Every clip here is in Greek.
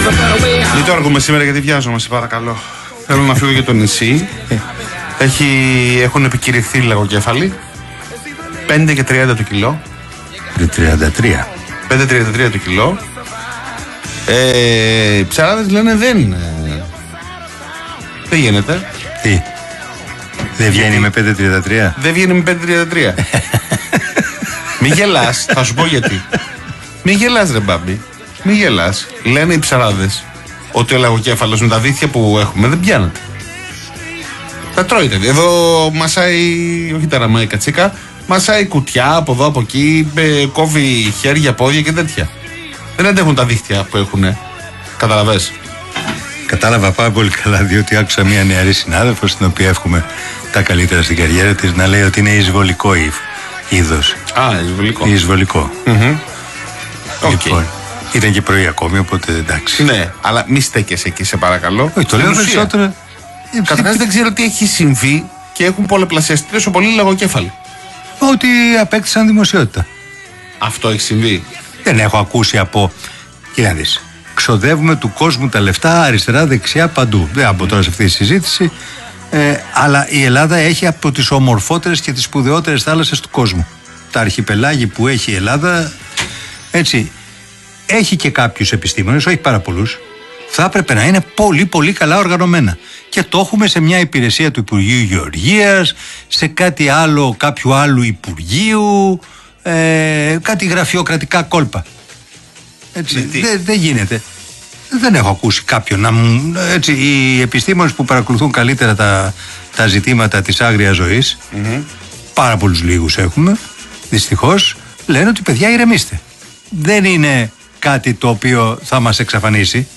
Μην το αργούμε σήμερα γιατί βιάζομαι, σε παρακαλώ. Θέλω να φύγω για το νησί. Έχουν επικηρυχθεί λαγοκέφαλοι. 5 και 30 το κιλό. 5,33. 5,33 το κιλό. Οι ψαράδες λένε δεν γίνεται. Τι? Δεν βγαίνει με 5,33. Δεν βγαίνει με 5,33. Μη γελάς, θα σου πω γιατί. Μη γελάς ρε μπάμπη. Μη γελάς. Λένε οι ψαράδες ότι ο λαγοκέφαλος με τα δίχτυα που έχουμε δεν πιάνεται. Τα τρώει. Εδώ μασάει, όχι τα ραμάει κατσίκα, μασάει κουτιά από εδώ από εκεί, κόβει χέρια, πόδια και τέτοια. Δεν αντέχουν τα δίχτυα που έχουν. Καταλαβες? Κατάλαβα πάρα πολύ καλά, διότι άκουσα μια νεαρή συνάδελφο, στην οποία εύχομαι τα καλύτερα στην καριέρα της, να λέει ότι είναι εισβολικό είδος. Εισβολικό. Λοιπόν, ήταν και πρωί ακόμη, οπότε εντάξει. Ναι, αλλά μη στέκεσαι εκεί, σε παρακαλώ. Όχι, το λέω περισσότερο. Καταρχάς δεν ξέρω τι έχει συμβεί και έχουν πολλαπλασιαστεί τόσο πολύ λαγοκέφαλοι. Ότι απέκτησαν δημοσιότητα. Αυτό έχει συμβεί. Δεν έχω ακούσει από. Κοίτα να δεις. Ξοδεύουμε του κόσμου τα λεφτά αριστερά, δεξιά, παντού. Δεν από τώρα σε αυτή τη συζήτηση. Αλλά η Ελλάδα έχει από τις ομορφότερες και τις σπουδαιότερες θάλασσες του κόσμου. Τα αρχιπελάγη που έχει η Ελλάδα, έτσι, έχει και κάποιους επιστήμονες, όχι πάρα πολλούς. Θα έπρεπε να είναι πολύ πολύ καλά οργανωμένα. Και το έχουμε σε μια υπηρεσία του Υπουργείου Γεωργίας, σε κάτι άλλο, κάποιου άλλου Υπουργείου, κάτι γραφειοκρατικά κόλπα. Έτσι, δεν γίνεται. Δεν έχω ακούσει κάποιον να μου. Έτσι, οι επιστήμονες που παρακολουθούν καλύτερα τα ζητήματα της άγριας ζωής, πάρα πολλούς λίγους έχουμε, δυστυχώς, λένε ότι παιδιά ηρεμήστε. Δεν είναι κάτι το οποίο θα μας εξαφανίσει.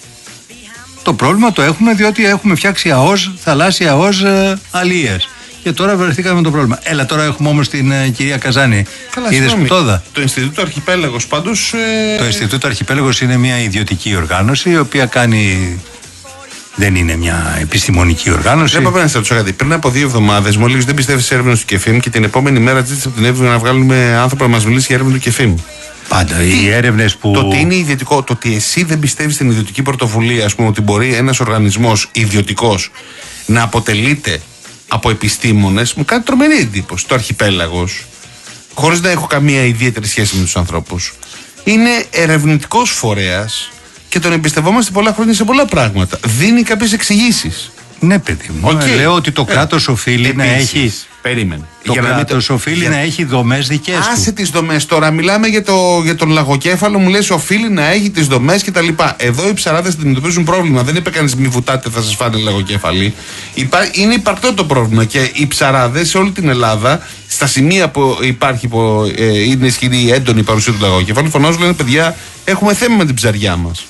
Το πρόβλημα το έχουμε διότι έχουμε φτιάξει ΑΟΣ, θαλάσσια ΑΟΣ αλίας. Και τώρα βρεθήκαμε με το πρόβλημα. Έλα, τώρα έχουμε όμως την κυρία Καζάνη. Είδες που το Ινστιτούτο Αρχιπέλαγος πάντως. Το Ινστιτούτο Αρχιπέλαγος είναι μια ιδιωτική οργάνωση, η οποία κάνει. Δεν είναι μια επιστημονική οργάνωση. Δεν πρέπει να ρωτήσω κάτι. Πριν από 2 εβδομάδες, μου έλεγε δεν πιστεύει σε έρευνες του ΚΕΦΙΜ και την επόμενη μέρα ζήτησε από την Εύη να βγάλουμε άνθρωπο να μας μιλήσει για έρευνα του ΚΕΦΙΜ. Πάντα οι έρευνες που. Το ότι είναι ιδιωτικό, το ότι εσύ δεν πιστεύεις στην ιδιωτική πρωτοβουλία, ας πούμε, ότι μπορεί ένας οργανισμός ιδιωτικός να αποτελείται από επιστήμονες, μου κάνει τρομερή εντύπωση. Το Αρχιπέλαγος, χωρίς να έχω καμία ιδιαίτερη σχέση με τους ανθρώπους, είναι ερευνητικός φορέας και τον εμπιστευόμαστε πολλά χρόνια σε πολλά πράγματα. Δίνει κάποιες εξηγήσεις. Ναι, παιδί μου. Λέω ότι το κράτος οφείλει να έχει. Περίμενε. Το κράτος οφείλει να έχει δομές δικές του. Άσε τις δομές τώρα. Μιλάμε για τον λαγοκέφαλο, μου λες οφείλει να έχει τις δομές κτλ. Εδώ οι ψαράδες αντιμετωπίζουν πρόβλημα. Δεν είπε κανείς μη βουτάτε, θα σας φάνε λαγοκέφαλοι. Είναι υπαρκτό το πρόβλημα και οι ψαράδες σε όλη την Ελλάδα, στα σημεία που υπάρχει, που είναι ισχυρή έντονη η παρουσία του λαγοκέφαλου, φωνάζουν, λένε παιδιά, έχουμε θέμα με την ψαριά μας.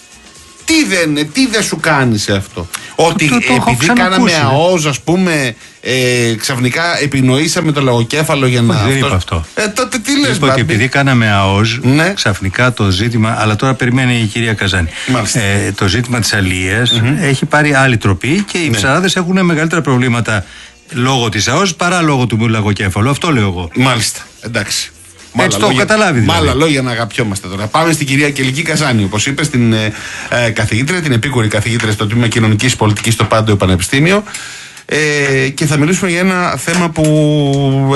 Τι δεν σου κάνει σε αυτό? Ότι επειδή κάναμε ΑΟΣ, ας πούμε, ξαφνικά επινοήσαμε το λαγοκέφαλο για να. Δεν είπα αυτό. Τότε τι λες? Είπα ότι επειδή κάναμε ΑΟΣ, ναι, ξαφνικά το ζήτημα. Αλλά τώρα περιμένει η κυρία Καζάνη. Το ζήτημα της αλίας έχει πάρει άλλη τροπή και οι ψαράδες έχουν μεγαλύτερα προβλήματα λόγω της ΑΟΣ παρά λόγω του λαγοκέφαλου. Αυτό λέω εγώ. Μάλιστα. Εντάξει. Έτσι το έχω καταλάβει. Με άλλα λόγια να αγαπιόμαστε τώρα. Πάμε στην κυρία Κελική Καζάνη. Όπως είπε, στην καθηγήτρια, την επίκουρη καθηγήτρια στο τμήμα Κοινωνικής Πολιτικής στο Πάντεο Πανεπιστήμιο. Και θα μιλήσουμε για ένα θέμα που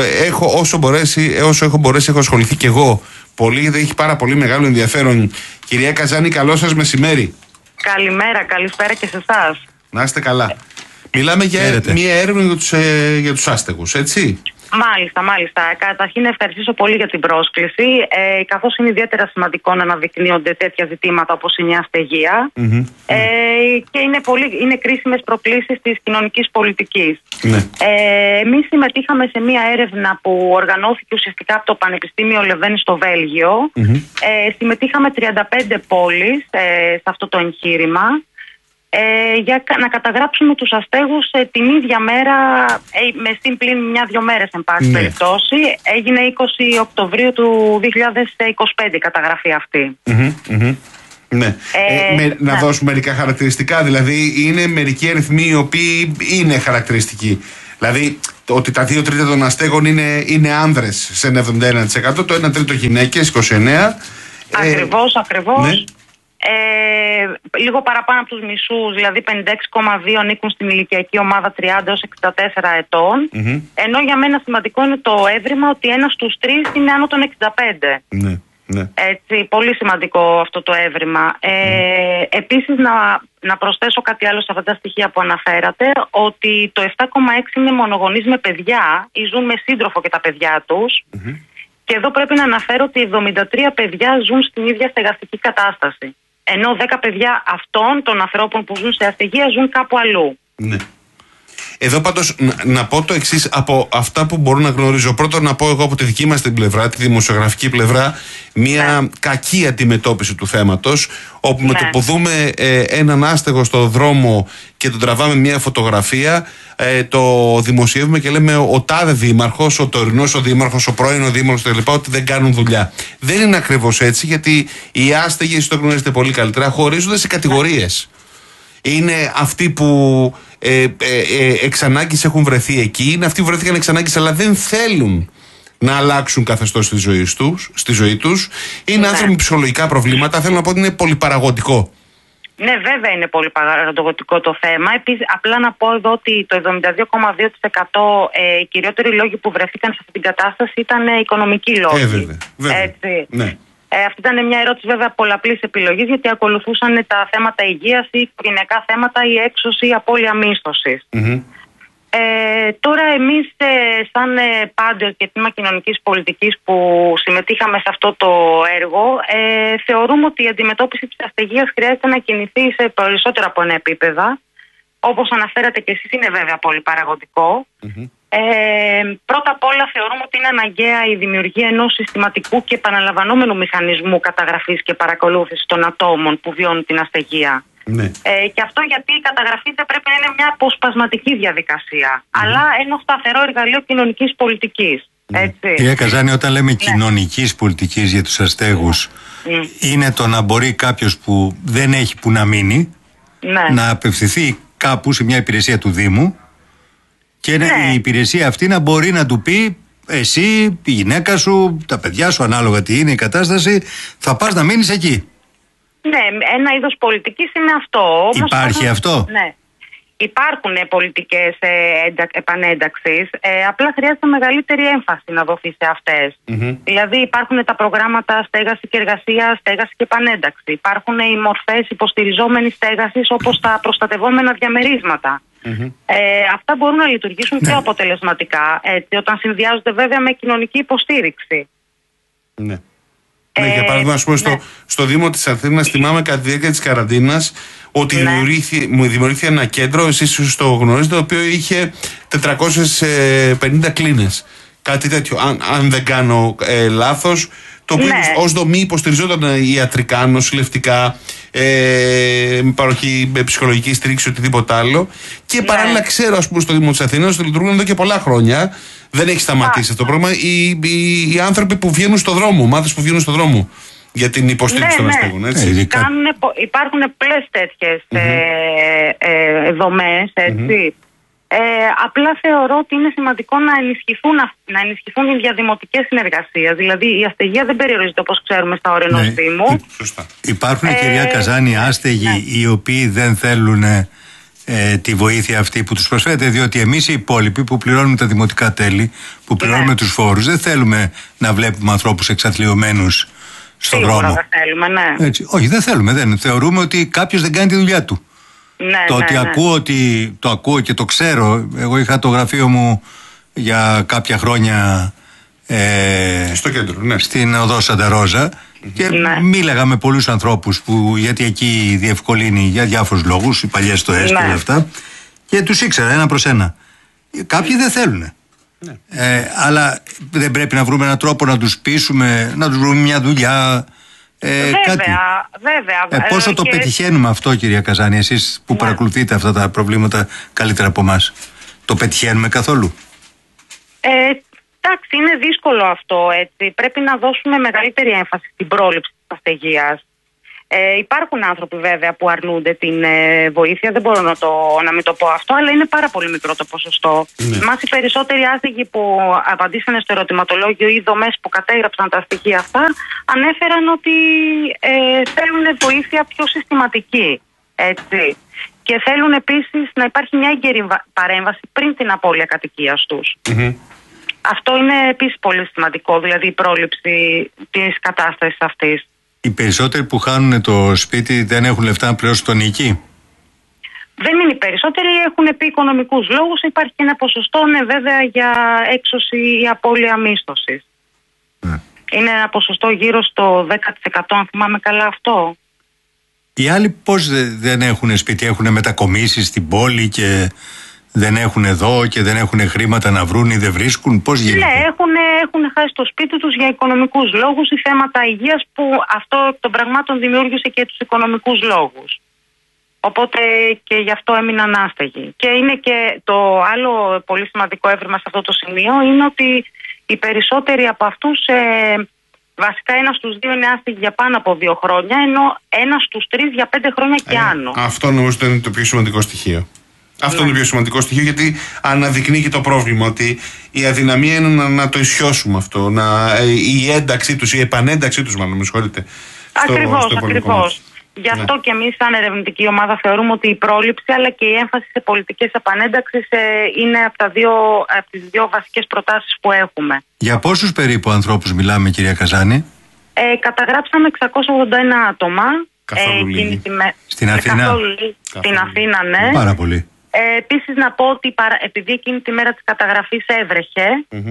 όσο έχω μπορέσει, έχω ασχοληθεί και εγώ πολύ, γιατί έχει πάρα πολύ μεγάλο ενδιαφέρον. Κυρία Καζάνη, καλό σας μεσημέρι. Καλημέρα, καλησπέρα και σε εσάς. Να είστε καλά. Μιλάμε για μια έρευνα για τους άστεγους, έτσι? Μάλιστα. Καταρχήν να ευχαριστήσω πολύ για την πρόσκληση, καθώς είναι ιδιαίτερα σημαντικό να αναδεικνύονται τέτοια ζητήματα όπως είναι η αστεγία και είναι κρίσιμες προκλήσεις της κοινωνικής πολιτικής. Εμείς συμμετείχαμε σε μια έρευνα που οργανώθηκε ουσιαστικά από το Πανεπιστήμιο Λεβένη στο Βέλγιο. Συμμετείχαμε 35 πόλεις σε αυτό το εγχείρημα. Για να καταγράψουμε τους αστέγους την ίδια μέρα, με συμπλήν 1-2 μέρες εν πάση περιπτώσει. Έγινε 20 Οκτωβρίου του 2025 η καταγραφή αυτή. Ναι. Να δώσουμε μερικά χαρακτηριστικά, δηλαδή είναι μερικοί αριθμοί οι οποίοι είναι χαρακτηριστικοί. Δηλαδή ότι τα 2/3 των αστέγων είναι άνδρες σε 71%, το 1/3 γυναίκες, 29%. Ακριβώς. Ναι. λίγο παραπάνω από τους μισούς, δηλαδή 56,2 ανήκουν στην ηλικιακή ομάδα 30 έως 64 ετών. Ενώ για μένα σημαντικό είναι το έβριμα ότι 1 στους 3 είναι άνω των 65. Ναι. Ναι. Έτσι, πολύ σημαντικό αυτό το έβριμα. Επίσης να προσθέσω κάτι άλλο σε αυτά τα στοιχεία που αναφέρατε, ότι το 7,6 είναι μονογονείς με παιδιά ή ζουν με σύντροφο και τα παιδιά τους. Και εδώ πρέπει να αναφέρω ότι 73 παιδιά ζουν στην ίδια στεγαστική κατάσταση. Ενώ 10 παιδιά αυτών των ανθρώπων που ζουν σε αστεγία ζουν κάπου αλλού. Ναι. Εδώ πάντως να πω το εξής από αυτά που μπορώ να γνωρίζω. Πρώτον, να πω εγώ από τη δική μας την πλευρά, τη δημοσιογραφική πλευρά, μια κακή αντιμετώπιση του θέματος, όπου με το που δούμε έναν άστεγο στο δρόμο και τον τραβάμε μια φωτογραφία, το δημοσιεύουμε και λέμε ο τάδε δήμαρχος, ο τωρινός ο δήμαρχος, ο πρώην ο δήμαρχος κτλ. Ότι δεν κάνουν δουλειά. Δεν είναι ακριβώς έτσι, γιατί οι άστεγοι, εσείς το γνωρίζετε πολύ καλύτερα, χωρίζονται σε κατηγορίες. Είναι αυτοί που εξ ανάγκης έχουν βρεθεί εκεί, είναι αυτοί που βρέθηκαν εξ ανάγκης αλλά δεν θέλουν να αλλάξουν καθεστώς στη ζωή τους. Είναι άνθρωποι με ψυχολογικά προβλήματα. Θέλω να πω ότι είναι πολυπαραγωγικό. Ναι, βέβαια είναι πολυπαραγωγικό το θέμα. Επίσης, απλά να πω εδώ ότι το 72,2% οι κυριότεροι λόγοι που βρεθήκαν σε αυτή την κατάσταση ήταν οικονομικοί λόγοι. Βέβαια. Έτσι. Ναι. Αυτή ήταν μια ερώτηση βέβαια πολλαπλής επιλογής, γιατί ακολουθούσαν τα θέματα υγείας ή οικογενειακά θέματα ή έξωση ή απώλεια μίσθωσης. Τώρα εμείς σαν πάντερ και τμήμα κοινωνικής πολιτικής που συμμετείχαμε σε αυτό το έργο, θεωρούμε ότι η αντιμετώπιση της αστεγίας χρειάζεται να κινηθεί σε περισσότερα από ένα επίπεδα. Όπως αναφέρατε και εσείς, είναι βέβαια πολύ παραγωγικό. Πρώτα απ' όλα θεωρούμε ότι είναι αναγκαία η δημιουργία ενός συστηματικού και επαναλαμβανόμενου μηχανισμού καταγραφής και παρακολούθησης των ατόμων που βιώνουν την αστεγία. Ναι. Και αυτό γιατί η καταγραφή δεν πρέπει να είναι μια αποσπασματική διαδικασία, αλλά ένα σταθερό εργαλείο κοινωνικής πολιτικής. Κυρία Καζάνη, όταν λέμε κοινωνικής πολιτικής για τους αστέγους, είναι το να μπορεί κάποιος που δεν έχει που να μείνει να απευθυνθεί κάπου σε μια υπηρεσία του Δήμου και η υπηρεσία αυτή να μπορεί να του πει: εσύ, η γυναίκα σου, τα παιδιά σου, ανάλογα τι είναι η κατάσταση, θα πας να μείνεις εκεί. Ναι, ένα είδος πολιτικής είναι αυτό. Υπάρχει αυτό? Ναι. Υπάρχουν πολιτικές επανένταξης, απλά χρειάζεται μεγαλύτερη έμφαση να δοθεί σε αυτές. Δηλαδή υπάρχουν τα προγράμματα στέγαση και εργασία, στέγαση και επανένταξη. Υπάρχουν οι μορφές υποστηριζόμενης στέγασης, όπως τα προστατευόμενα διαμερίσματα. Αυτά μπορούν να λειτουργήσουν πιο αποτελεσματικά, έτσι, όταν συνδυάζονται βέβαια με κοινωνική υποστήριξη. Ναι. Για παράδειγμα, στο Δήμο της Αθήνας, θυμάμαι κατά τη διάρκεια της καραντίνας ότι μου δημιουργήθηκε ένα κέντρο, εσείς το γνωρίζετε, το οποίο είχε 450 κλίνες. Κάτι τέτοιο, αν δεν κάνω λάθος, το οποίο ως δομή υποστηριζόταν ιατρικά, νοσηλευτικά, με παροχή με ψυχολογική στήριξη, οτιδήποτε άλλο. Και παράλληλα ξέρω, ας πούμε, στο Δήμο της Αθήνας ότι λειτουργούν εδώ και πολλά χρόνια. Δεν έχει σταματήσει αυτό το πρόβλημα. Οι άνθρωποι που βγαίνουν στο δρόμο, ομάδες που βγαίνουν στο δρόμο για την υποστήριξη των αστέγων. Υπάρχουν πολλές τέτοιες δομές, έτσι. Απλά θεωρώ ότι είναι σημαντικό να ενισχυθούν οι διαδημοτικές συνεργασίες. Δηλαδή η αστεγία δεν περιορίζεται, όπως ξέρουμε, στα όρια ενός Δήμου. Υπάρχουν, κυρία Καζάνη, άστεγοι οι οποίοι δεν θέλουν τη βοήθεια αυτή που τους προσφέρεται, διότι εμείς οι υπόλοιποι που πληρώνουμε τα δημοτικά τέλη, που πληρώνουμε τους φόρους, δεν θέλουμε να βλέπουμε ανθρώπους εξαθλιωμένους στον δρόμο. Δεν θέλουμε, Έτσι. Όχι, δεν θέλουμε. Θεωρούμε ότι κάποιος δεν κάνει τη δουλειά του. Το ακούω και το ξέρω. Εγώ είχα το γραφείο μου για κάποια χρόνια στο κέντρο, στην οδό Σαντα-Ρόζα, και μίλαγα με πολλούς ανθρώπους γιατί εκεί διευκολύνει για διάφορους λόγους, οι παλιές στοές και όλα αυτά, και τους ήξερα ένα προς ένα. Κάποιοι δεν θέλουν. Αλλά δεν πρέπει να βρούμε έναν τρόπο να τους πείσουμε, να τους βρούμε μια δουλειά, κάτι. Βέβαια. Πόσο το πετυχαίνουμε αυτό, κυρία Καζάνη, εσείς που παρακολουθείτε αυτά τα προβλήματα καλύτερα από εμάς? Το πετυχαίνουμε καθόλου? Εντάξει, είναι δύσκολο αυτό, έτσι. Πρέπει να δώσουμε μεγαλύτερη έμφαση στην πρόληψη της αστεγίας. Υπάρχουν άνθρωποι βέβαια που αρνούνται την βοήθεια, δεν μπορώ να μην το πω αυτό, αλλά είναι πάρα πολύ μικρό το ποσοστό. Μας οι περισσότεροι άστεγοι που απαντήσανε στο ερωτηματολόγιο ή δομές που κατέγραψαν τα στοιχεία αυτά ανέφεραν ότι θέλουν βοήθεια πιο συστηματική. Έτσι. Και θέλουν επίσης να υπάρχει μια έγκαιρη παρέμβαση πριν την απώλεια κατοικίας τους. Αυτό είναι επίσης πολύ σημαντικό, δηλαδή η πρόληψη της κατάστασης αυτής. Οι περισσότεροι που χάνουν το σπίτι δεν έχουν λεφτά να πληρώσουν τον νοικί. Δεν είναι οι περισσότεροι, έχουν πει οικονομικούς λόγους. Υπάρχει και ένα ποσοστό, βέβαια, για έξωση ή απώλεια μίσθωσης. Είναι ένα ποσοστό γύρω στο 10%, αν θυμάμαι καλά αυτό. Οι άλλοι πώς δεν έχουν σπίτι, έχουν μετακομίσει στην πόλη και δεν έχουν εδώ και δεν έχουν χρήματα να βρουν ή δεν βρίσκουν, πώς γίνεται? Ναι, έχουν χάσει το σπίτι τους για οικονομικούς λόγους ή θέματα υγείας, που αυτό των πραγμάτων δημιούργησε και τους οικονομικούς λόγους. Οπότε και γι' αυτό έμειναν άστεγοι. Και είναι και το άλλο πολύ σημαντικό έβριμα σε αυτό το σημείο, είναι ότι οι περισσότεροι από αυτούς, βασικά 1 στους 2 είναι άστεγοι για πάνω από 2 χρόνια, ενώ 1 στους 3 για 5 χρόνια και άνω. Αυτό νομίζω είναι το πιο σημαντικό στοιχείο. Αυτό είναι το πιο σημαντικό στοιχείο, γιατί αναδεικνύει και το πρόβλημα ότι η αδυναμία είναι να το ισιώσουμε αυτό. Η ένταξή τους, η επανένταξή τους, μάλλον, με συγχωρείτε. Ακριβώς. Γι' αυτό και εμείς, σαν ερευνητική ομάδα, θεωρούμε ότι η πρόληψη αλλά και η έμφαση σε πολιτικές επανένταξης είναι από τις 2 βασικές προτάσεις που έχουμε. Για πόσους περίπου ανθρώπους μιλάμε, κυρία Καζάνη? Καταγράψαμε 681 άτομα. Καθόλου λίγοι. Στην Αθήνα? Στην Αθήνα, ναι. Πάρα πολύ. Επίσης να πω ότι επειδή εκείνη τη μέρα της καταγραφής έβρεχε,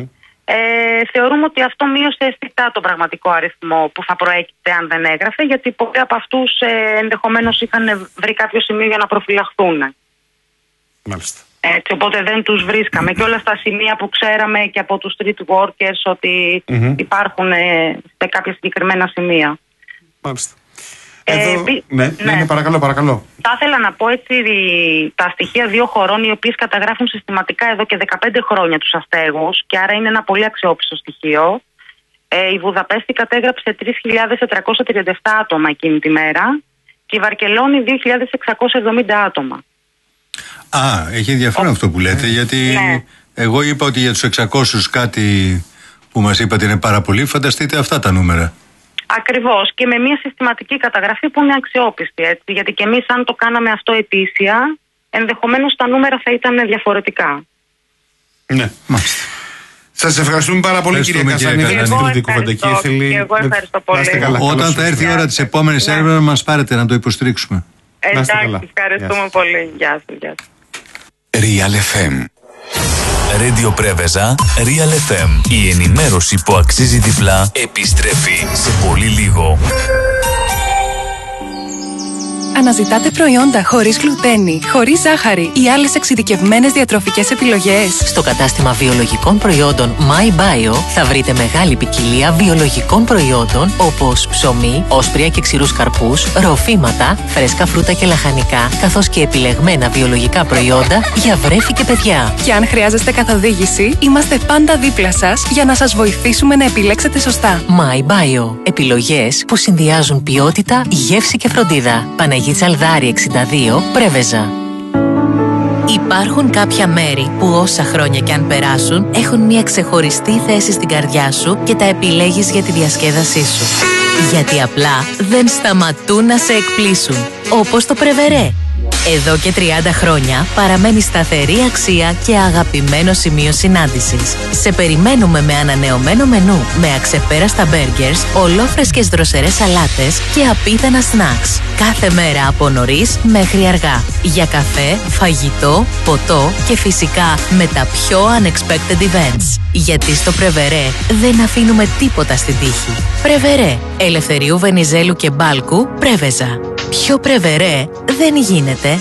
θεωρούμε ότι αυτό μείωσε αισθητά τον πραγματικό αριθμό που θα προέκυπτε αν δεν έγραφε, γιατί πολλοί από αυτούς ενδεχομένως είχαν βρει κάποιο σημείο για να προφυλαχθούν. Μάλιστα. Έτσι, οπότε δεν τους βρίσκαμε. Και όλα στα σημεία που ξέραμε και από τους street workers ότι υπάρχουν σε κάποια συγκεκριμένα σημεία. Μάλιστα. Ναι, παρακαλώ. Θα ήθελα να πω έτσι τα στοιχεία 2 χωρών οι οποίες καταγράφουν συστηματικά εδώ και 15 χρόνια τους αστέγους, και άρα είναι ένα πολύ αξιόπιστο στοιχείο. Η Βουδαπέστη κατέγραψε 3.437 άτομα εκείνη τη μέρα και η Βαρκελόνη 2.670 άτομα. Έχει ενδιαφέρον αυτό που λέτε, γιατί εγώ είπα ότι για τους 600 κάτι που μας είπατε είναι πάρα πολύ. Φανταστείτε αυτά τα νούμερα. Ακριβώς, και με μια συστηματική καταγραφή που είναι αξιόπιστη, έτσι, γιατί και εμείς αν το κάναμε αυτό ετήσια, ενδεχομένως τα νούμερα θα ήταν διαφορετικά. Ναι, μάλιστα. Σας ευχαριστούμε πάρα πολύ, κυρία Καζάνη. Και εγώ ευχαριστώ πολύ. Όταν θα έρθει η ώρα της επόμενης έρευνας, μας πάρετε να το υποστηρίξουμε. Εντάξει, ευχαριστούμε πολύ. Γεια σας. Real FM. Radio Πρέβεζα, Real FM. Η ενημέρωση που αξίζει διπλά επιστρέφει σε πολύ λίγο. Αναζητάτε προϊόντα χωρίς γλουτένη, χωρίς ζάχαρη ή άλλες εξειδικευμένες διατροφικές επιλογές? Στο κατάστημα βιολογικών προϊόντων My Bio θα βρείτε μεγάλη ποικιλία βιολογικών προϊόντων όπως ψωμί, όσπρια και ξηρούς καρπούς, ροφήματα, φρέσκα φρούτα και λαχανικά, καθώς και επιλεγμένα βιολογικά προϊόντα για βρέφη και παιδιά. Και αν χρειάζεστε καθοδήγηση, είμαστε πάντα δίπλα σας για να σας βοηθήσουμε να επιλέξετε σωστά. My Bio. Επιλογές που συνδυάζουν ποιότητα, γεύση και φροντίδα. Τσαλδάρη 62, Πρέβεζα. Υπάρχουν κάποια μέρη που όσα χρόνια κι αν περάσουν έχουν μια ξεχωριστή θέση στην καρδιά σου και τα επιλέγεις για τη διασκέδασή σου. Γιατί απλά δεν σταματούν να σε εκπλήσουν. Όπως το Πρεβερέ. Εδώ και 30 χρόνια παραμένει σταθερή αξία και αγαπημένο σημείο συνάντησης. Σε περιμένουμε με ανανεωμένο μενού, με αξεπέραστα μπέργκερς, ολόφρεσκες δροσερές σαλάτες και απίθανα σνακς. Κάθε μέρα από νωρίς μέχρι αργά. Για καφέ, φαγητό, ποτό και φυσικά με τα πιο unexpected events. Γιατί στο Πρεβερέ δεν αφήνουμε τίποτα στην τύχη. Πρεβερέ. Ελευθερίου Βενιζέλου και Μπάλκου, Πρέβεζα. Πιο Πρεβερέ δεν γίνεται.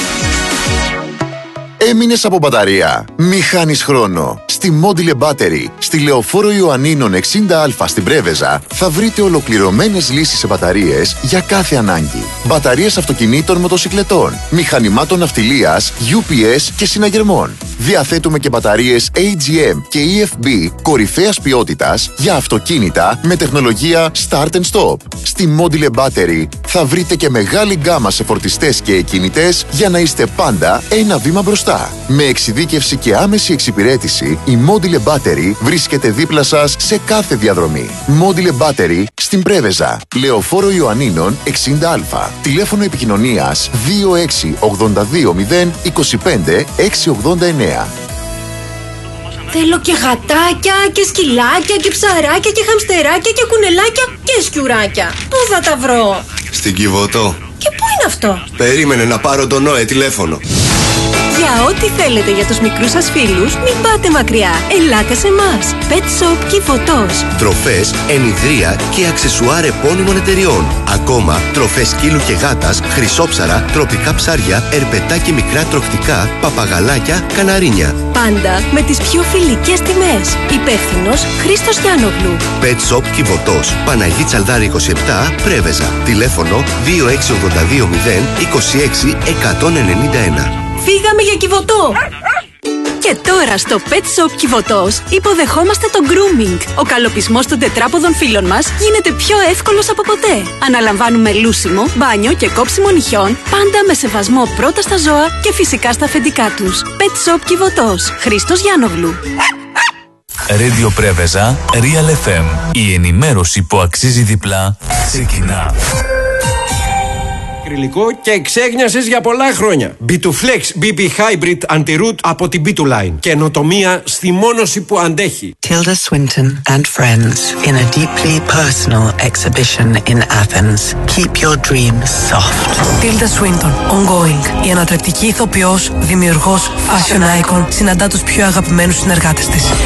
Έμεινες από μπαταρία? Μη χάνεις χρόνο. Στη Module Battery, στη Λεωφόρο Ιωαννίνων 60Α στην Πρέβεζα, θα βρείτε ολοκληρωμένες λύσεις σε μπαταρίες για κάθε ανάγκη. Μπαταρίες αυτοκινήτων, μοτοσικλετών, μηχανημάτων ναυτιλίας, UPS και συναγερμών. Διαθέτουμε και μπαταρίες AGM και EFB κορυφαίας ποιότητας για αυτοκίνητα με τεχνολογία Start and Stop. Στη Module Battery θα βρείτε και μεγάλη γκάμα σε φορτιστές και εκκινητές για να είστε πάντα ένα βήμα μπροστά. Με εξειδίκευση και άμεση εξυπηρέτηση, η Module Battery βρίσκεται δίπλα σας σε κάθε διαδρομή. Module Battery στην Πρέβεζα, Λεωφόρο Ιωαννίνων 60Α. Τηλέφωνο επικοινωνίας 2682025689. Θέλω και γατάκια και σκυλάκια και ψαράκια και χαμστεράκια και κουνελάκια και σκιουράκια. Πού θα τα βρω? Στην Κιβωτό. Και πού είναι αυτό? Περίμενε να πάρω τον Νόε τηλέφωνο. Για ό,τι θέλετε για τους μικρούς σας φίλους, μην πάτε μακριά. Ελάτε σε εμάς. Pet Shop Κιβωτός. Τροφές, ενιδρία και αξεσουάρ επώνυμων εταιριών. Ακόμα, τροφές σκύλου και γάτας, χρυσόψαρα, τροπικά ψάρια, ερπετά και μικρά τροχτικά, παπαγαλάκια, καναρίνια. Πάντα με τις πιο φιλικές τιμές. Υπεύθυνος Χρήστος Γιάννογλου. Pet Shop Κιβωτός. Παναγί Τσαλδάρη 27, Πρέβεζα. Τηλέφωνο 2682 026 191. Φύγαμε για Κιβωτό! Και τώρα στο Pet Shop Κιβωτός υποδεχόμαστε το grooming. Ο καλοπισμός των τετράποδων φίλων μας γίνεται πιο εύκολος από ποτέ. Αναλαμβάνουμε λούσιμο, μπάνιο και κόψιμο νυχιών, πάντα με σεβασμό πρώτα στα ζώα και φυσικά στα αφεντικά τους. Pet Shop Κιβωτός. Χρήστος Γιάννογλου. Radio Πρέβεζα, Real FM. Η ενημέρωση που αξίζει διπλά ξεκινά. Υλικό και εξέγνιασες για πολλά χρόνια. B2Flex BB Hybrid Anti-Root από την B2Line. Καινοτομία στη μόνωση που αντέχει. Tilda Swinton and friends in a deeply personal exhibition in Athens. Keep your dreams soft. Tilda Swinton, ongoing. Η ανατρεπτική ηθοποιός, δημιουργός, fashion icon, συναντά τους πιο αγαπημένους συνεργάτες της.